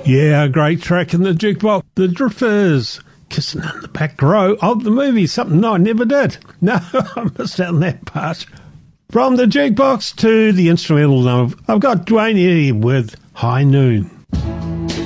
Yeah, a great track in the jukebox. The Drifters, Kissing in the Back Row of the movie, something I never did. No, I missed out on that part. From the jukebox to the instrumental, I've got Dwayne Eddy with High Noon.